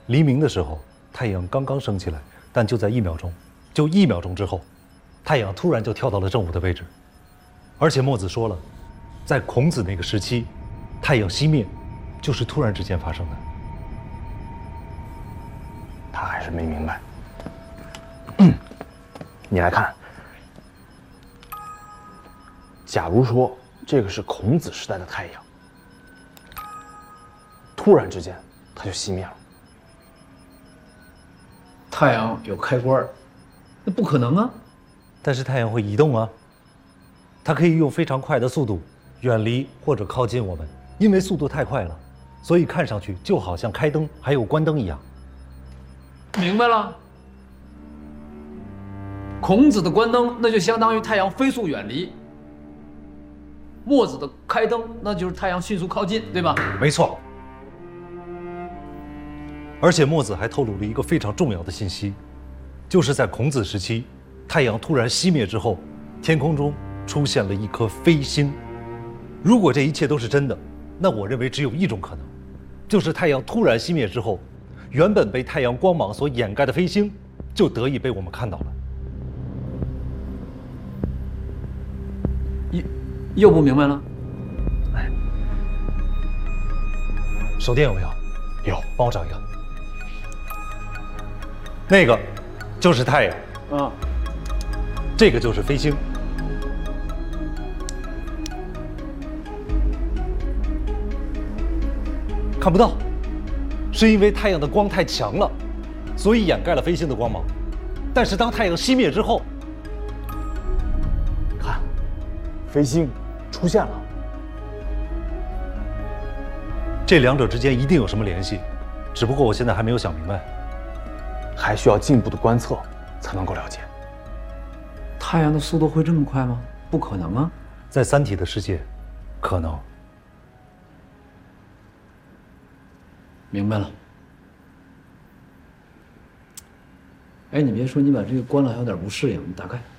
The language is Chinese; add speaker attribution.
Speaker 1: 黎明的时候，太阳刚刚升起来，但就在1秒钟，就1秒钟之后，太阳突然就跳到了正午的位置。而且墨子说了，在孔子那个时期，太阳熄灭就是突然之间发生的。
Speaker 2: 他还是没明白。你来看，假如说这个是孔子时代的太阳，突然之间它就熄灭了。
Speaker 3: 太阳有开关，那不可能啊！
Speaker 1: 但是太阳会移动啊，它可以用非常快的速度远离或者靠近我们，因为速度太快了，所以看上去就好像开灯还有关灯一样。
Speaker 3: 明白了。孔子的关灯，那就相当于太阳飞速远离；墨子的开灯，那就是太阳迅速靠近，对吧？
Speaker 1: 没错。而且墨子还透露了一个非常重要的信息，就是在孔子时期，太阳突然熄灭之后，天空中出现了一颗飞星。如果这一切都是真的，那我认为只有一种可能，就是太阳突然熄灭之后，原本被太阳光芒所掩盖的飞星，就得以被我们看到了。
Speaker 3: 又不明白了？
Speaker 1: 哎，手电有没有？
Speaker 2: 有，
Speaker 1: 帮我找一个。那个就是太阳，这个就是飞星。看不到，是因为太阳的光太强了，所以掩盖了飞星的光芒。但是当太阳熄灭之后，
Speaker 2: 看，飞星出现了。
Speaker 1: 这两者之间一定有什么联系，只不过我现在还没有想明白。
Speaker 2: 还需要进一步的观测才能够了解。
Speaker 3: 太阳的速度会这么快吗？不可能啊！
Speaker 1: 在三体的世界，可能。
Speaker 3: 明白了。哎，你别说，你把这个关了还有点不适应，你打开。